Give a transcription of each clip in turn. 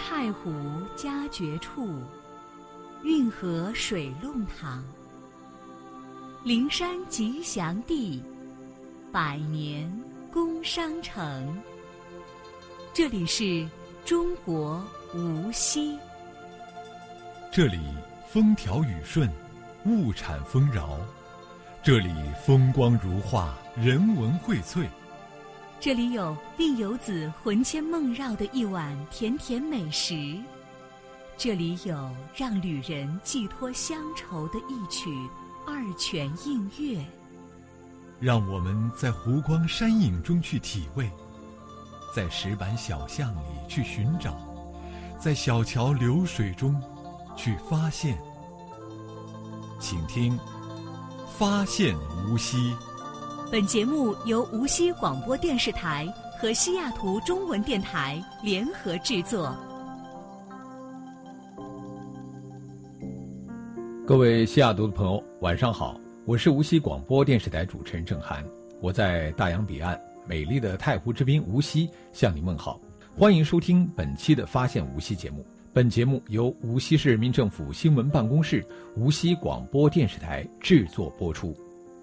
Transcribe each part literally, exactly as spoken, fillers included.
太湖佳绝处，运河水弄堂。灵山吉祥地，百年工商城。这里是中国无锡。 这里风调雨顺，物产丰饶。这里风光如画，人文荟萃。 这里有令游子魂牵梦绕的一碗甜甜美食，这里有让旅人寄托乡愁的一曲二泉映月。 让我们在湖光山影中去体味，在石板小巷里去寻找，在小桥流水中去发现。请听《发现无锡》。 本节目由无锡广播电视台和西雅图中文电台联合制作。 各位西雅图的朋友，晚上好，我是无锡广播电视台主持人郑涵，我在大洋彼岸美丽的太湖之滨无锡向你问好，欢迎收听本期的《发现无锡》节目。本节目由无锡市人民政府新闻办公室、无锡广播电视台制作播出。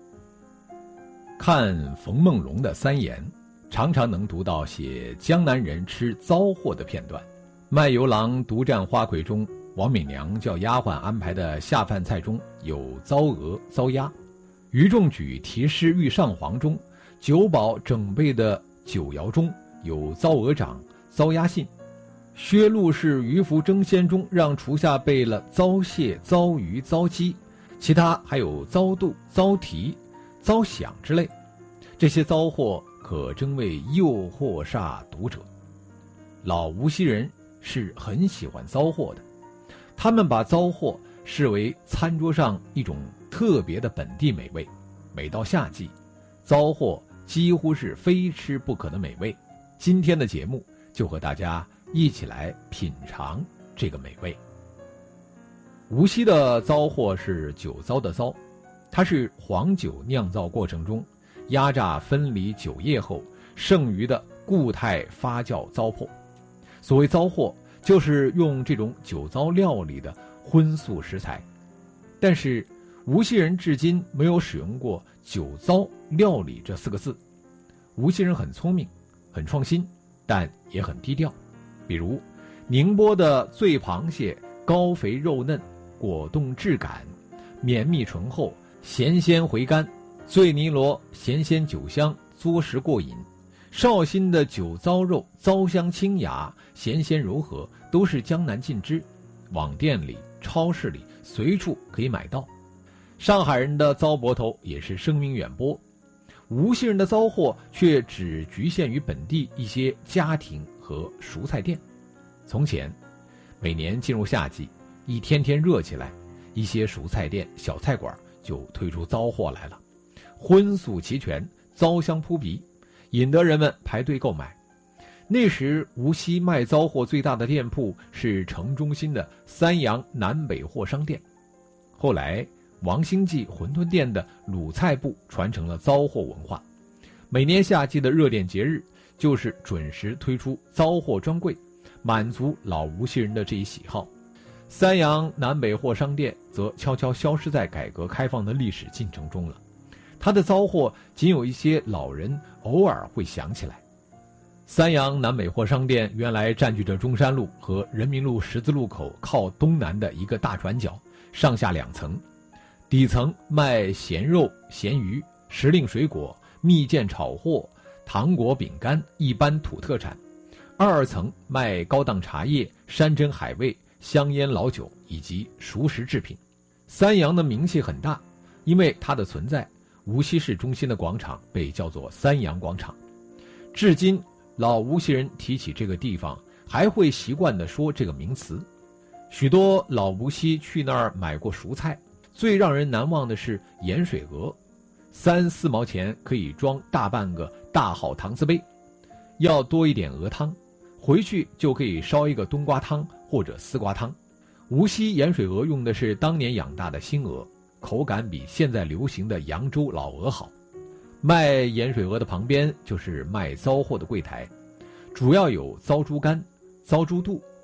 看冯梦龙的三言，常常能读到写江南人吃糟货的片段。卖油郎独占花魁中，王敏娘叫丫鬟安排的下饭菜中有糟鹅、糟鸭；于仲举题诗遇上皇中，酒保整备的酒肴中有糟鹅掌、糟鸭信；薛陆氏渔夫争先中让厨下备了糟蟹、糟鱼、糟鸡，其他还有糟肚、糟蹄、糟响之类。这些糟货可真为诱惑煞读者。老无锡人是很喜欢糟货的，他们把糟货视为餐桌上一种特别的本地美味。每到夏季，糟货几乎是非吃不可的美味。今天的节目就和大家一起来品尝这个美味。无锡的糟货是酒糟的糟，它是黄酒酿造过程中压榨分离酒液后剩余的固态发酵糟粕。所谓糟货，就是用这种酒糟料理的荤素食材。但是无锡人至今没有使用过酒糟料理这四个字。无锡人很聪明，很创新，但也很低调。比如宁波的醉螃蟹高肥肉嫩，果冻质感，绵密醇厚，咸鲜回甘；醉泥螺咸鲜酒香，嘬食过瘾；绍兴的酒糟肉糟香清雅，咸鲜柔和，都是江南尽知，网店里、超市里随处可以买到。上海人的糟脖头也是声名远播，无锡人的糟货却只局限于本地一些家庭和蔬菜店。从前，每年进入夏季，一天天热起来，一些蔬菜店、小菜馆就推出糟货来了，荤素齐全，糟香扑鼻，引得人们排队购买。那时无锡卖糟货最大的店铺是城中心的三阳南北货商店。后来王兴记馄饨店的鲁菜部传承了糟货文化，每年夏季的热点节日就是准时推出糟货专柜，满足老无锡人的这一喜好。三阳南北货商店则悄悄消失在改革开放的历史进程中了，它的糟货仅有一些老人偶尔会想起来。三阳南北货商店原来占据着中山路和人民路十字路口靠东南的一个大转角，上下两层。底层卖咸肉、咸鱼、时令水果、蜜饯炒货、糖果、饼干，一般土特产。二层卖高档茶叶、山珍海味、香烟老酒以及熟食制品。三阳的名气很大，因为它的存在，无锡市中心的广场被叫做三阳广场。至今老无锡人提起这个地方还会习惯地说这个名词。许多老无锡去那儿买过蔬菜，最让人难忘的是盐水鹅，三四毛钱可以装大半个大号搪瓷杯。要多一点鹅汤，回去就可以烧一个冬瓜汤或者丝瓜汤。无锡盐水鹅用的是当年养大的新鹅，口感比现在流行的扬州老鹅好。卖盐水鹅的旁边就是卖糟货的柜台，主要有糟猪肝、糟猪肚、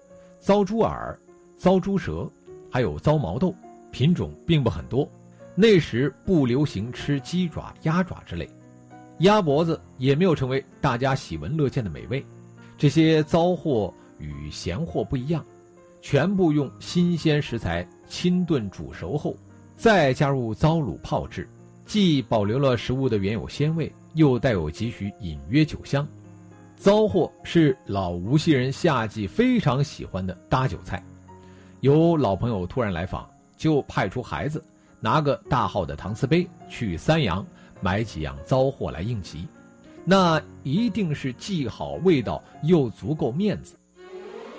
糟猪耳、糟猪舌，还有糟毛豆，品种并不很多。那时不流行吃鸡爪、鸭爪之类，鸭脖子也没有成为大家喜闻乐见的美味。这些糟货与咸货不一样，全部用新鲜食材清炖煮熟后，再加入糟卤泡制，既保留了食物的原有鲜味，又带有几许隐约酒香。糟货是老无锡人夏季非常喜欢的搭酒菜。有老朋友突然来访，就派出孩子拿个大号的搪瓷杯去三阳买几样糟货来应急，那一定是既好味道又足够面子。